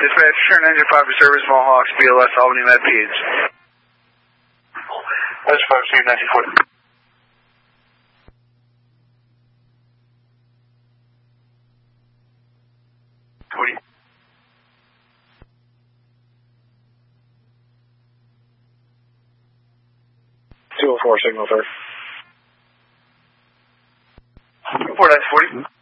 Dispatch, turn engine 5 to service, Mohawks, BLS, Albany, Med Peds. That's 5 1940. Four signal, sir. 4940.